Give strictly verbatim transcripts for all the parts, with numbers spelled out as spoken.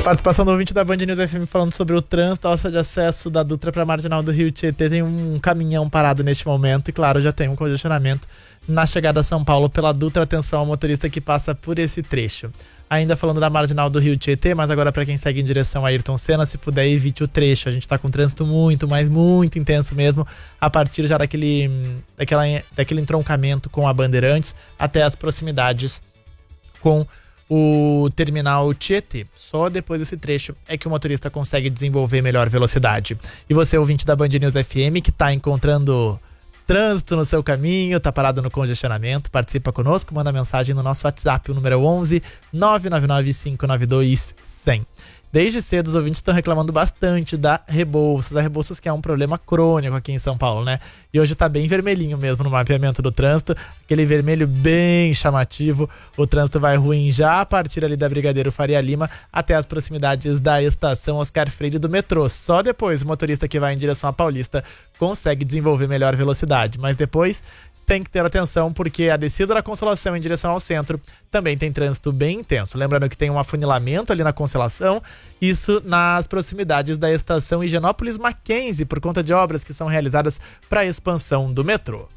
Participação do ouvinte da Band News F M falando sobre o trânsito. A alça de acesso da Dutra para a Marginal do Rio Tietê tem um caminhão parado neste momento e, claro, já tem um congestionamento na chegada a São Paulo pela Dutra. Atenção ao motorista que passa por esse trecho. Ainda falando da Marginal do Rio Tietê, mas agora para quem segue em direção a Ayrton Senna, se puder, evite o trecho. A gente está com trânsito muito, mas muito intenso mesmo, a partir já daquele, daquela, daquele entroncamento com a Bandeirantes até as proximidades com o terminal Tietê. Só depois desse trecho é que o motorista consegue desenvolver melhor velocidade. E você, ouvinte da Band News F M, que está encontrando trânsito no seu caminho, tá parado no congestionamento, participa conosco, manda mensagem no nosso WhatsApp, o número é onze nove nove nove cinco nove dois zero zero. Desde cedo os ouvintes estão reclamando bastante da Rebouças, da Rebouças que é um problema crônico aqui em São Paulo, né? E hoje tá bem vermelhinho mesmo no mapeamento do trânsito, aquele vermelho bem chamativo. O trânsito vai ruim já a partir ali da Brigadeiro Faria Lima até as proximidades da estação Oscar Freire do metrô. Só depois o motorista que vai em direção à Paulista consegue desenvolver melhor velocidade, mas depois tem que ter atenção, porque a descida da Consolação em direção ao centro também tem trânsito bem intenso. Lembrando que tem um afunilamento ali na Consolação, isso nas proximidades da estação Higienópolis Mackenzie, por conta de obras que são realizadas para a expansão do metrô.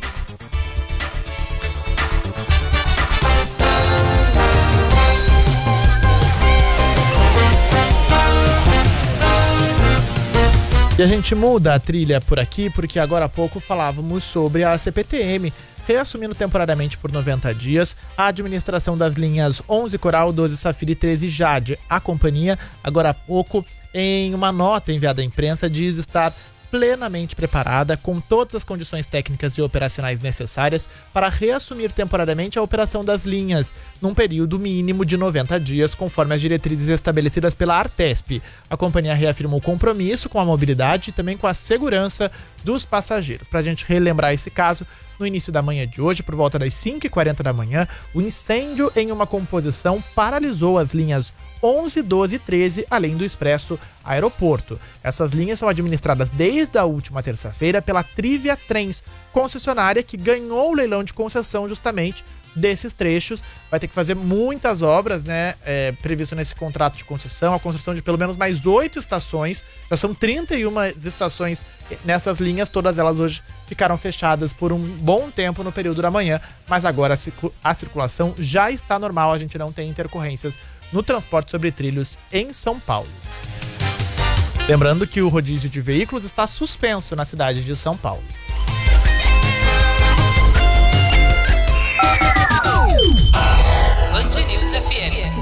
E a gente muda a trilha por aqui, porque agora há pouco falávamos sobre a C P T M, reassumindo temporariamente por noventa dias a administração das linhas onze Coral, doze Safira e treze Jade. A companhia, agora há pouco, em uma nota enviada à imprensa, diz estar plenamente preparada, com todas as condições técnicas e operacionais necessárias para reassumir temporariamente a operação das linhas, num período mínimo de noventa dias, conforme as diretrizes estabelecidas pela Artesp. A companhia reafirmou o compromisso com a mobilidade e também com a segurança dos passageiros. Para a gente relembrar esse caso, no início da manhã de hoje, por volta das cinco e quarenta da manhã, o incêndio em uma composição paralisou as linhas onze, doze e treze, além do Expresso Aeroporto. Essas linhas são administradas desde a última terça-feira pela Trivia Trens, concessionária que ganhou o leilão de concessão justamente desses trechos. Vai ter que fazer muitas obras, né, é, previsto nesse contrato de concessão, a construção de pelo menos mais oito estações. Já são trinta e uma estações nessas linhas, todas elas hoje ficaram fechadas por um bom tempo no período da manhã, mas agora a circulação já está normal, a gente não tem intercorrências no transporte sobre trilhos em São Paulo. Lembrando que o rodízio de veículos está suspenso na cidade de São Paulo. Band News F M.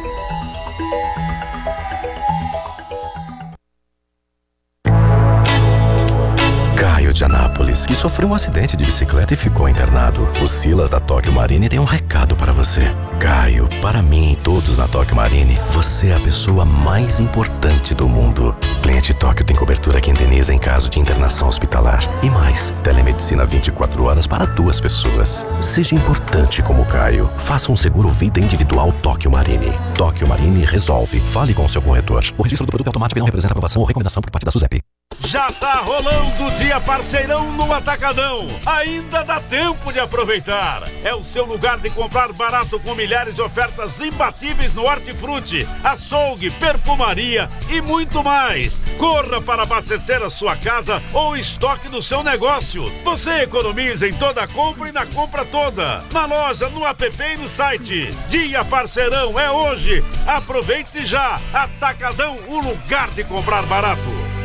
Caio de Anápolis, que sofreu um acidente de bicicleta e ficou internado. O Silas da Tóquio Marine tem um recado para você. Caio, para mim e todos na Tóquio Marine, você é a pessoa mais importante do mundo. Cliente Tóquio tem cobertura que indeniza em caso de internação hospitalar. E mais, telemedicina vinte e quatro horas para duas pessoas. Seja importante como Caio. Faça um seguro vida individual Tóquio Marine. Tóquio Marine resolve. Fale com o seu corretor. O registro do produto automático não representa aprovação ou recomendação por parte da SUSEP. Já tá rolando o Dia Parceirão no Atacadão. Ainda dá tempo de aproveitar. É o seu lugar de comprar barato com milhares de ofertas imbatíveis no hortifruti, açougue, perfumaria e muito mais. Corra para abastecer a sua casa ou estoque do seu negócio. Você economiza em toda a compra e na compra toda. Na loja, no app e no site. Dia Parceirão é hoje. Aproveite já. Atacadão, o lugar de comprar barato.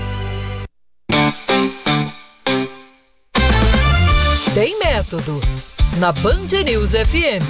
Tem método na Band News F M.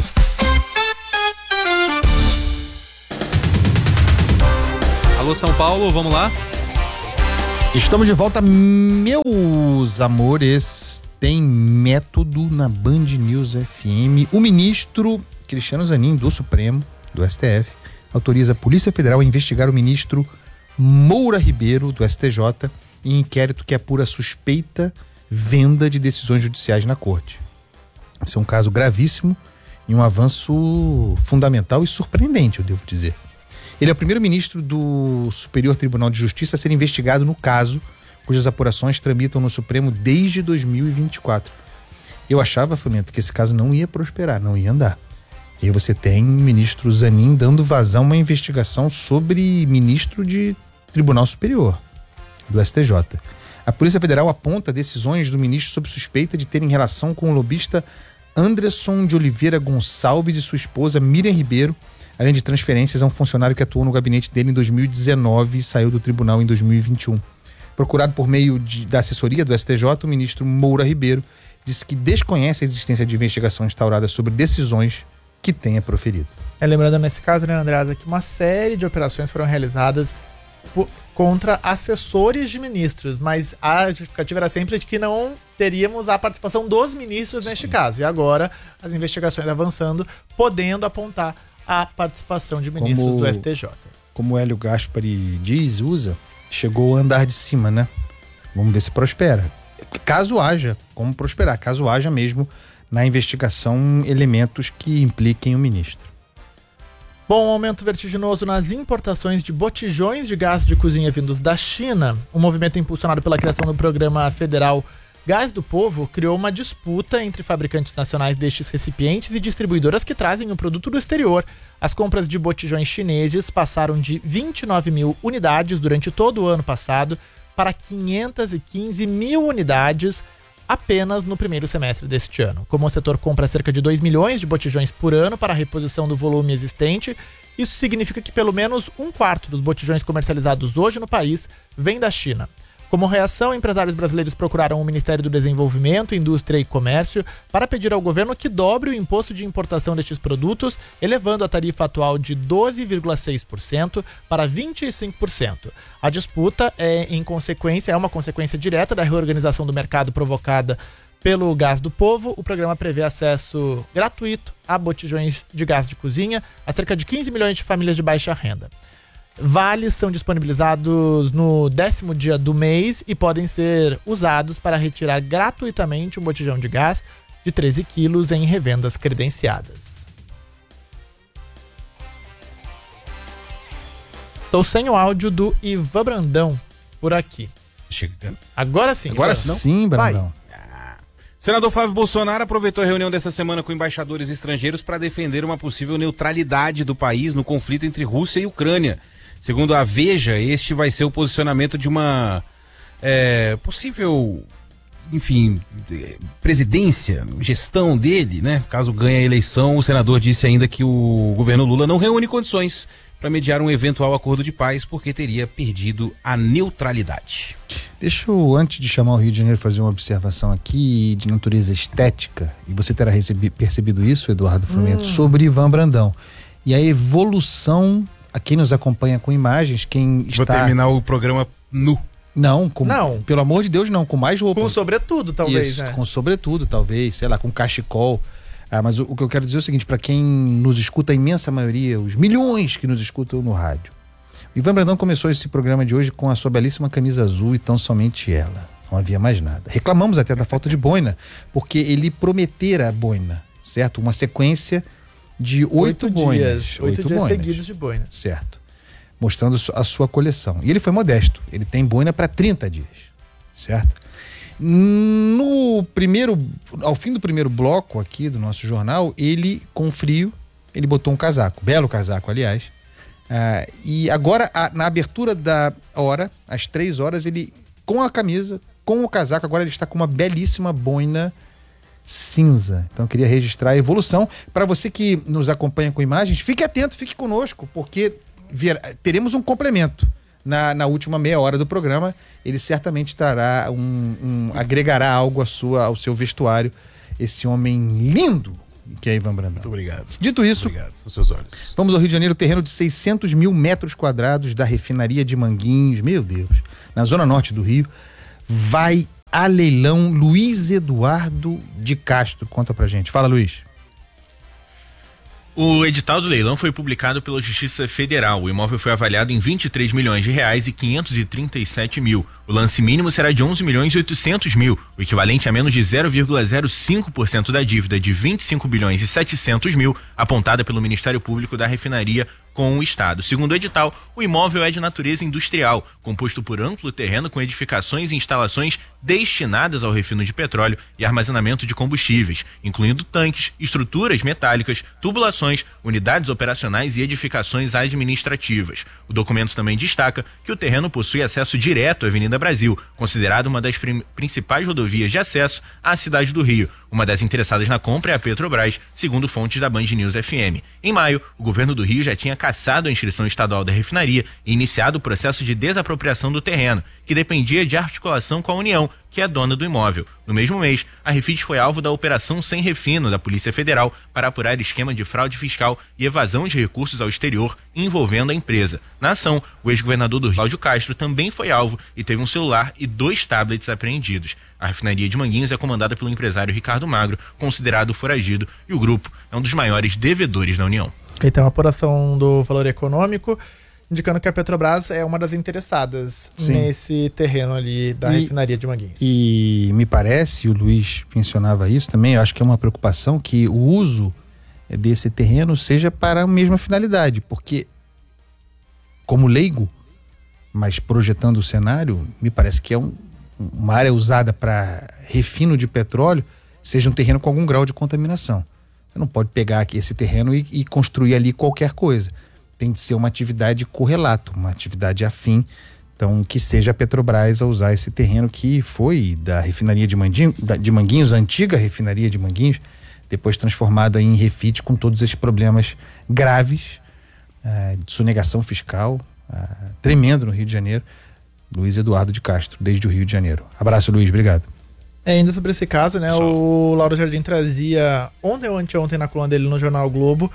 Alô, São Paulo, vamos lá? Estamos de volta, meus amores. Tem método na Band News F M. O ministro Cristiano Zanin, do Supremo, do S T F, autoriza a Polícia Federal a investigar o ministro Moura Ribeiro, do S T J, em inquérito que apura suspeita venda de decisões judiciais na corte. Esse é um caso gravíssimo e um avanço fundamental e surpreendente, eu devo dizer. Ele é o primeiro ministro do Superior Tribunal de Justiça a ser investigado no caso, cujas apurações tramitam no Supremo desde dois mil e vinte e quatro. Eu achava, Fomento, que esse caso não ia prosperar, não ia andar. E aí você tem o ministro Zanin dando vazão a uma investigação sobre ministro de Tribunal Superior, do S T J. A Polícia Federal aponta decisões do ministro sob suspeita de terem relação com o lobista Anderson de Oliveira Gonçalves e sua esposa Miriam Ribeiro, além de transferências a um funcionário que atuou no gabinete dele em dois mil e dezenove e saiu do tribunal em dois mil e vinte e um. Procurado por meio de, da assessoria do S T J, o ministro Moura Ribeiro disse que desconhece a existência de investigação instaurada sobre decisões que tenha proferido. É, lembrando nesse caso, né, Andreasa, que uma série de operações foram realizadas por, contra assessores de ministros, mas a justificativa era sempre de que não teríamos a participação dos ministros Sim. neste caso. E agora as investigações avançando, podendo apontar a participação de ministros como, do S T J. Como o Hélio Gaspari diz, usa, chegou ao andar de cima, né? Vamos ver se prospera. Caso haja, como prosperar, caso haja mesmo na investigação elementos que impliquem o ministro. Bom, um aumento vertiginoso nas importações de botijões de gás de cozinha vindos da China. Um movimento impulsionado pela criação do programa federal Gás do Povo criou uma disputa entre fabricantes nacionais destes recipientes e distribuidoras que trazem o produto do exterior. As compras de botijões chineses passaram de vinte e nove mil unidades durante todo o ano passado para quinhentas e quinze mil unidades apenas no primeiro semestre deste ano. Como o setor compra cerca de dois milhões de botijões por ano para a reposição do volume existente, isso significa que pelo menos um quarto dos botijões comercializados hoje no país vem da China. Como reação, empresários brasileiros procuraram o Ministério do Desenvolvimento, Indústria e Comércio para pedir ao governo que dobre o imposto de importação destes produtos, elevando a tarifa atual de doze vírgula seis por cento para vinte e cinco por cento. A disputa é, em consequência, é uma consequência direta da reorganização do mercado provocada pelo Gás do Povo. O programa prevê acesso gratuito a botijões de gás de cozinha a cerca de quinze milhões de famílias de baixa renda. Vales são disponibilizados no décimo dia do mês e podem ser usados para retirar gratuitamente um botijão de gás de treze quilos em revendas credenciadas. Estou sem o áudio do Ivan Brandão por aqui. Chegando. Agora sim. Agora sim, Brandão. Senador Flávio Bolsonaro aproveitou a reunião dessa semana com embaixadores estrangeiros para defender uma possível neutralidade do país no conflito entre Rússia e Ucrânia. Segundo a Veja, este vai ser o posicionamento de uma é, possível, enfim, presidência, gestão dele, né? Caso ganhe a eleição, o senador disse ainda que o governo Lula não reúne condições para mediar um eventual acordo de paz porque teria perdido a neutralidade. Deixa eu, antes de chamar o Rio de Janeiro, fazer uma observação aqui de natureza estética, e você terá recebi, percebido isso, Eduardo Frumento, hum. sobre Ivan Brandão. E a evolução, a quem nos acompanha com imagens, quem está... Vou terminar o programa nu. Não, com, não, pelo amor de Deus, não, com mais roupa. Com sobretudo, talvez, isso, né? Com sobretudo, talvez, sei lá, com cachecol. Ah, mas o, o que eu quero dizer é o seguinte, para quem nos escuta, a imensa maioria, os milhões que nos escutam no rádio. O Ivan Brandão começou esse programa de hoje com a sua belíssima camisa azul e tão somente ela. Não havia mais nada. Reclamamos até da falta de boina, porque ele prometera a boina, certo? Uma sequência de oito, oito boinas. Dias, oito, oito dias boinas, seguidos de boina. Certo. Mostrando a sua coleção. E ele foi modesto. Ele tem boina para trinta dias, certo? No primeiro, ao fim do primeiro bloco aqui do nosso jornal, ele, com frio, ele botou um casaco, belo casaco, aliás. Ah, e agora, a, na abertura da hora, às três horas, ele, com a camisa, com o casaco, agora ele está com uma belíssima boina cinza. Então eu queria registrar a evolução. Para você que nos acompanha com imagens, fique atento, fique conosco, porque vier, teremos um complemento. Na, na última meia hora do programa, ele certamente trará um, um agregará algo à sua, ao seu vestuário, esse homem lindo que é Ivan Brandão. Muito obrigado. Dito isso, obrigado pelos seus olhos. Vamos ao Rio de Janeiro, terreno de seiscentos mil metros quadrados da refinaria de Manguinhos, meu Deus, na zona norte do Rio, vai a leilão Luiz Eduardo de Castro. Conta pra gente. Fala, Luiz. O edital do leilão foi publicado pela Justiça Federal. O imóvel foi avaliado em vinte e três milhões de reais e quinhentos e trinta e sete mil. O lance mínimo será de onze milhões e oitocentos mil, o equivalente a menos de zero vírgula zero cinco por cento da dívida de vinte e cinco bilhões e setecentos mil, apontada pelo Ministério Público da Refinaria com o Estado. Segundo o edital, o imóvel é de natureza industrial, composto por amplo terreno com edificações e instalações destinadas ao refino de petróleo e armazenamento de combustíveis, incluindo tanques, estruturas metálicas, tubulações instalações, unidades operacionais e edificações administrativas. O documento também destaca que o terreno possui acesso direto à Avenida Brasil, considerada uma das prim- principais rodovias de acesso à cidade do Rio. Uma das interessadas na compra é a Petrobras, segundo fontes da Band News F M. Em maio, o governo do Rio já tinha cassado a inscrição estadual da refinaria e iniciado o processo de desapropriação do terreno, que dependia de articulação com a União, que é dona do imóvel. No mesmo mês, a Refit foi alvo da Operação Sem Refino da Polícia Federal para apurar esquema de fraude fiscal e evasão de recursos ao exterior envolvendo a empresa. Na ação, o ex-governador do Rio, Cláudio Castro, também foi alvo e teve um celular e dois tablets apreendidos. A refinaria de Manguinhos é comandada pelo empresário Ricardo Magro, considerado foragido, e o grupo é um dos maiores devedores da União. E tem uma apuração do valor econômico indicando que a Petrobras é uma das interessadas Sim. nesse terreno ali da e, refinaria de Manguinhos. E me parece, o Luiz mencionava isso também, eu acho que é uma preocupação que o uso desse terreno seja para a mesma finalidade, porque como leigo, mas projetando o cenário, me parece que é um, uma área usada para refino de petróleo, seja um terreno com algum grau de contaminação. Você não pode pegar aqui esse terreno e, e construir ali qualquer coisa. Tem de ser uma atividade correlato, uma atividade afim, então que seja a Petrobras a usar esse terreno que foi da refinaria de, Mandinho, da, de Manguinhos, a antiga refinaria de Manguinhos, depois transformada em Refit com todos esses problemas graves, uh, de sonegação fiscal, uh, tremendo no Rio de Janeiro. Luiz Eduardo de Castro, desde o Rio de Janeiro. Abraço, Luiz, obrigado. É, ainda sobre esse caso, né, Só. o Lauro Jardim trazia ontem ou anteontem na coluna dele no Jornal Globo,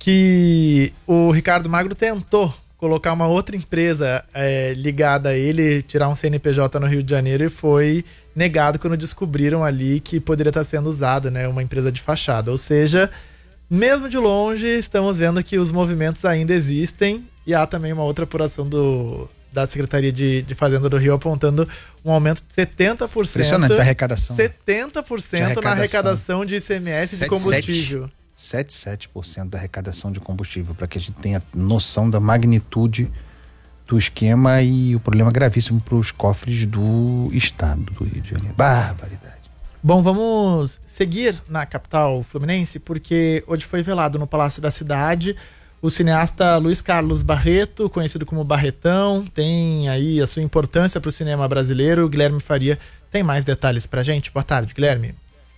que o Ricardo Magro tentou colocar uma outra empresa é, ligada a ele, tirar um C N P J no Rio de Janeiro, e foi negado quando descobriram ali que poderia estar sendo usado, né, uma empresa de fachada. Ou seja, mesmo de longe, estamos vendo que os movimentos ainda existem, e há também uma outra apuração do, da Secretaria de, de Fazenda do Rio apontando um aumento de setenta por cento. Impressionante a arrecadação. setenta por cento arrecadação. Na arrecadação de I C M S de combustível. sete vírgula sete por cento da arrecadação de combustível, para que a gente tenha noção da magnitude do esquema e o problema gravíssimo para os cofres do estado do Rio de Janeiro. Barbaridade. Bom, vamos seguir na capital fluminense, porque hoje foi velado no Palácio da Cidade o cineasta Luiz Carlos Barreto, conhecido como Barretão, tem aí a sua importância para o cinema brasileiro. O Guilherme Faria tem mais detalhes para a gente. Boa tarde, Guilherme.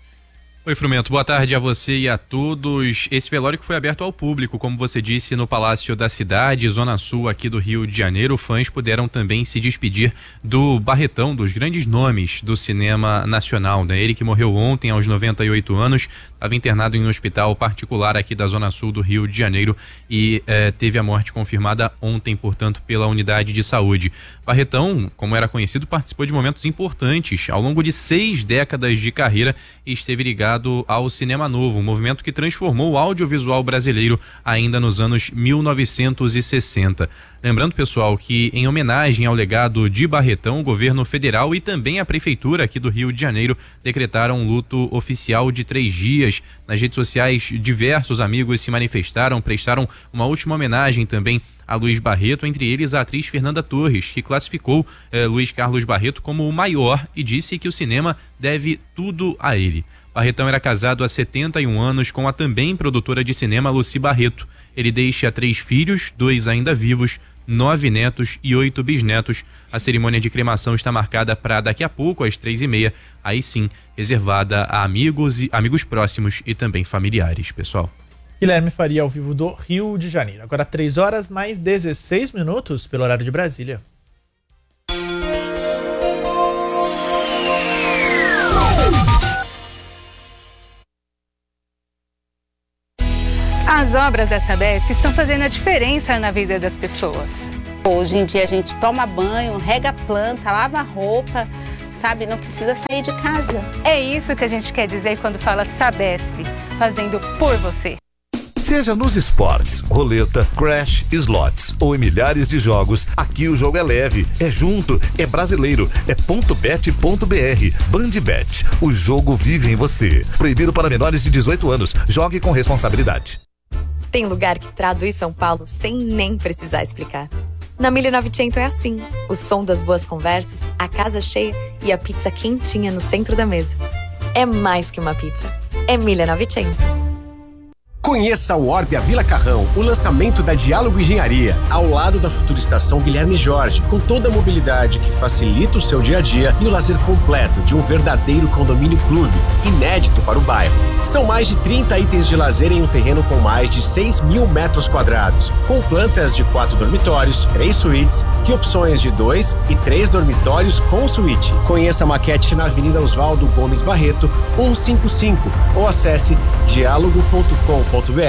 Oi, Frumento, boa tarde a você e a todos. Esse velório que foi aberto ao público, como você disse, no Palácio da Cidade, Zona Sul aqui do Rio de Janeiro. Fãs puderam também se despedir do Barretão, dos grandes nomes do cinema nacional, né? Ele que morreu ontem aos noventa e oito anos, estava internado em um hospital particular aqui da Zona Sul do Rio de Janeiro e eh, teve a morte confirmada ontem, portanto, pela unidade de saúde. Barretão, como era conhecido, participou de momentos importantes ao longo de seis décadas de carreira e esteve ligado ao Cinema Novo, um movimento que transformou o audiovisual brasileiro ainda nos anos mil novecentos e sessenta. Lembrando, pessoal, que em homenagem ao legado de Barretão, o governo federal e também a prefeitura aqui do Rio de Janeiro decretaram um luto oficial de três dias. Nas redes sociais, diversos amigos se manifestaram, prestaram uma última homenagem também a Luiz Barreto, entre eles a atriz Fernanda Torres, que classificou eh, Luiz Carlos Barreto como o maior e disse que o cinema deve tudo a ele. Barretão era casado há setenta e um anos com a também produtora de cinema Lucy Barreto. Ele deixa três filhos, dois ainda vivos, nove netos e oito bisnetos. A cerimônia de cremação está marcada para daqui a pouco, às três e meia, aí sim, reservada a amigos, e, amigos próximos e também familiares, pessoal. Guilherme Faria, ao vivo do Rio de Janeiro. Agora três horas mais dezesseis minutos pelo horário de Brasília. As obras da Sabesp estão fazendo a diferença na vida das pessoas. Hoje em dia a gente toma banho, rega a planta, lava a roupa, sabe? Não precisa sair de casa. É isso que a gente quer dizer quando fala Sabesp, fazendo por você. Seja nos esportes, roleta, crash, slots ou em milhares de jogos, aqui o jogo é leve, é junto, é brasileiro, é ponto bet ponto br. Bandbet, o jogo vive em você. Proibido para menores de dezoito anos. Jogue com responsabilidade. Tem lugar que traduz São Paulo sem nem precisar explicar. Na mil novecentos é assim, o som das boas conversas, a casa cheia e a pizza quentinha no centro da mesa. É mais que uma pizza, é mil novecentos. Conheça o Orbia Vila Carrão, o lançamento da Diálogo Engenharia, ao lado da futura estação Guilherme Jorge, com toda a mobilidade que facilita o seu dia a dia e o lazer completo de um verdadeiro condomínio clube, inédito para o bairro. São mais de trinta itens de lazer em um terreno com mais de seis mil metros quadrados, com plantas de quatro dormitórios, três suítes e opções de dois e três dormitórios com suíte. Conheça a maquete na Avenida Oswaldo Gomes Barreto, cento e cinquenta e cinco, ou acesse diálogo ponto com ponto br.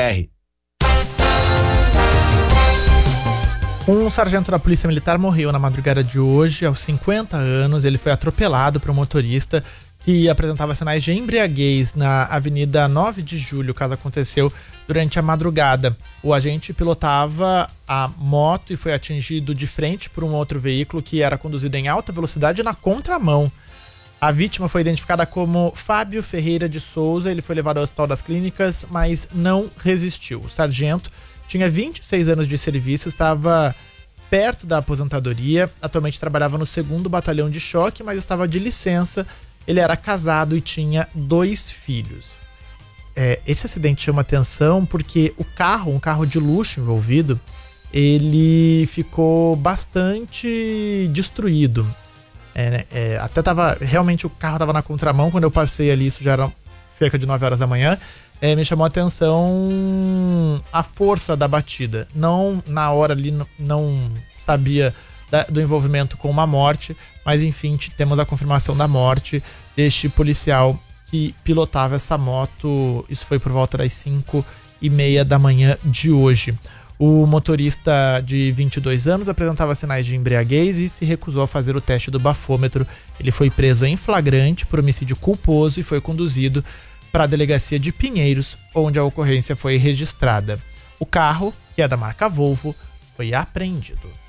Um sargento da Polícia Militar morreu na madrugada de hoje, aos cinquenta anos. Ele foi atropelado por um motorista que apresentava sinais de embriaguez na Avenida nove de julho. O caso aconteceu durante a madrugada. O agente pilotava a moto e foi atingido de frente por um outro veículo que era conduzido em alta velocidade na contramão. A vítima foi identificada como Fábio Ferreira de Souza. Ele foi levado ao Hospital das Clínicas, mas não resistiu. O sargento tinha vinte e seis anos de serviço, estava perto da aposentadoria, atualmente trabalhava no segundo Batalhão de Choque, mas estava de licença. Ele era casado e tinha dois filhos. É, esse acidente chama atenção porque o carro, um carro de luxo envolvido, ele ficou bastante destruído. É, né? é, até tava, realmente o carro estava na contramão quando eu passei ali, isso já era cerca de nove horas da manhã. É, me chamou a atenção a força da batida. Não, na hora ali, não, não sabia da, do envolvimento com uma morte, mas enfim, temos a confirmação da morte deste policial que pilotava essa moto. Isso foi por volta das cinco e meia da manhã de hoje. O motorista de vinte e dois anos apresentava sinais de embriaguez e se recusou a fazer o teste do bafômetro. Ele foi preso em flagrante por homicídio culposo e foi conduzido para a delegacia de Pinheiros, onde a ocorrência foi registrada. O carro, que é da marca Volvo, foi apreendido.